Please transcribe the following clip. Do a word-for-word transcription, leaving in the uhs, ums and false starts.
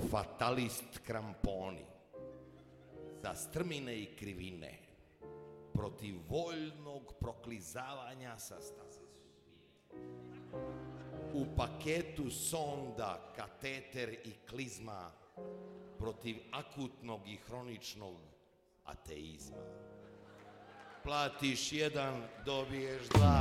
fatalist kramponi, za strmine i krivine, protiv voljnog proklizavanja sa staze sudbine. U paketu sonda, kateter i klizma, protiv akutnog i hroničnog ateizma. Platiš jedan, dobiješ dva.